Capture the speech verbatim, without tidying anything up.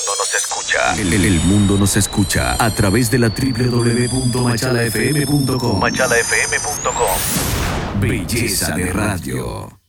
mundo nos escucha. El, el- el mundo nos escucha a través de la doble u doble u doble u punto machala f m punto com. machala f m punto com. Belleza de radio.